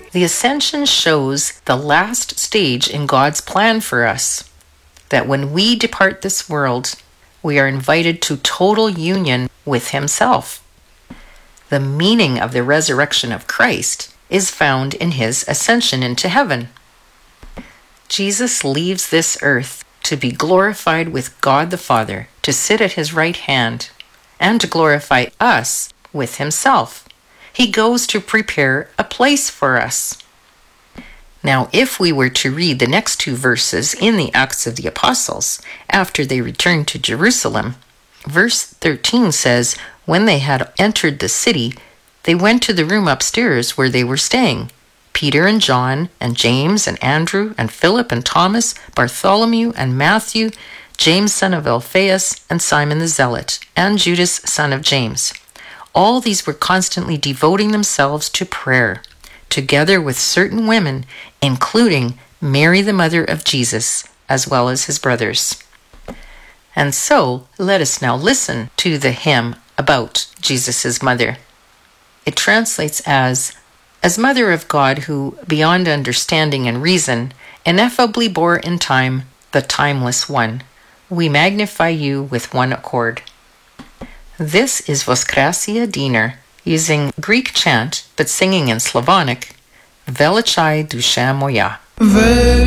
The ascension shows the last stage in God's plan for us, that when we depart this world, we are invited to total union with Himself. The meaning of the resurrection of Christ is found in His ascension into heaven. Jesus leaves this earth to be glorified with God the Father, to sit at His right hand, and to glorify us with Himself. He goes to prepare a place for us. Now, if we were to read the next two verses in the Acts of the Apostles, after they returned to Jerusalem, verse 13 says, "When they had entered the city, they went to the room upstairs where they were staying. Peter and John and James and Andrew and Philip and Thomas, Bartholomew and Matthew, James son of Alphaeus and Simon the Zealot, and Judas son of James. All these were constantly devoting themselves to prayer, together with certain women, including Mary the mother of Jesus, as well as his brothers." And so, let us now listen to the hymn about Jesus' mother. It translates as Mother of God, who, beyond understanding and reason, ineffably bore in time the timeless one, we magnify you with one accord. This is Voskrasia Diener, using Greek chant, but singing in Slavonic, Velichai Dusha Moya.